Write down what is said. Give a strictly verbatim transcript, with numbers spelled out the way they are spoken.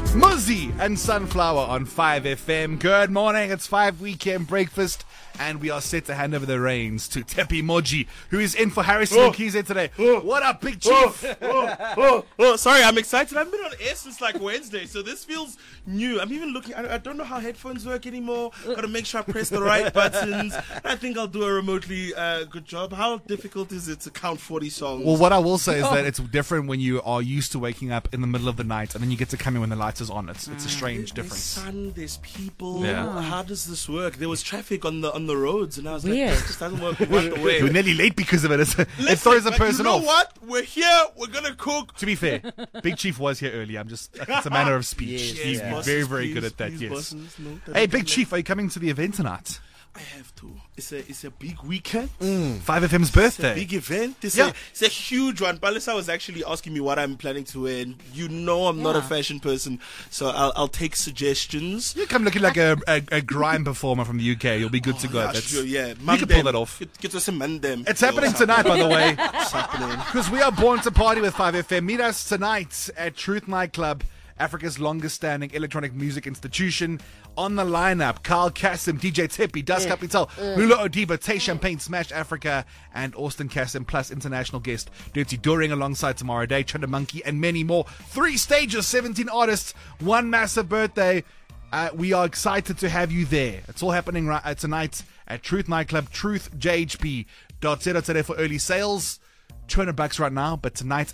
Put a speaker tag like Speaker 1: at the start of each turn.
Speaker 1: Muzzy and Sunflower on five F M. Good morning, it's five Weekend Breakfast, and we are set to hand over the reins to Tepi Moji, who is in for Harrison
Speaker 2: oh,
Speaker 1: Mkhize today.
Speaker 2: Oh,
Speaker 1: what up, Big Chief?
Speaker 2: Oh, oh, oh, oh, sorry, I'm excited. I've been on air since like Wednesday, so this feels new. I'm even looking, I, I don't know how headphones work anymore. Got to make sure I press the right buttons. I think I'll do a remotely uh, good job. How difficult is it to count forty songs?
Speaker 1: Well, what I will say is that it's different when you are used to waking up in the middle of the night, and then you get to come in when the lights is on. It's, it's a strange
Speaker 2: There's
Speaker 1: difference.
Speaker 2: sun, there's people.
Speaker 1: Yeah.
Speaker 2: How does this work? There was traffic on the on the roads, and I was
Speaker 3: Weird.
Speaker 2: like, this just doesn't work one the way.
Speaker 1: You're nearly late because of it. It's, it
Speaker 2: Listen,
Speaker 1: throws a
Speaker 2: but
Speaker 1: person
Speaker 2: you know
Speaker 1: off.
Speaker 2: what? We're here. We're gonna cook.
Speaker 1: To be fair, Big Chief was here early. I'm just, it's a manner of speech.
Speaker 2: Yes,
Speaker 1: He's
Speaker 2: yes, bosses,
Speaker 1: very, very
Speaker 2: please,
Speaker 1: good at that,
Speaker 2: please,
Speaker 1: yes.
Speaker 2: bosses, no, that
Speaker 1: Hey,
Speaker 2: I
Speaker 1: Big
Speaker 2: can
Speaker 1: Chief, are you coming to the event tonight?
Speaker 2: I have to. It's a it's a big weekend.
Speaker 1: five F M's
Speaker 2: It's a
Speaker 1: birthday.
Speaker 2: big event. It's,
Speaker 1: Yeah.
Speaker 2: a, it's a huge one. Balisa was actually asking me what I'm planning to wear. And you know I'm not a
Speaker 3: Yeah.
Speaker 2: fashion person, so I'll, I'll take suggestions.
Speaker 1: You come looking like a, a, a grime performer from the U K. You'll be good to go.
Speaker 2: Yeah,
Speaker 1: That's,
Speaker 2: sure, yeah.
Speaker 1: you can pull that off.
Speaker 2: Get, get us a man them.
Speaker 1: It's happening tonight, by the way,
Speaker 2: It's happening.
Speaker 1: because we are born to party with five F M. Meet us tonight at Truth Nightclub, Africa's longest-standing electronic music institution. On the lineup, Carl Kassim, D J Tepi, Das Capital, Lula Odiba, Tay Champagne, Smash Africa, and Austin Kassim, plus international guest Dirty Doring alongside Tomorrow Day, Chunda Monkey, and many more. Three stages, seventeen artists, one massive birthday. Uh, we are excited to have you there. It's all happening right uh, tonight at Truth Nightclub, truth j h p dot co dot za for early sales. two hundred bucks right now, but tonight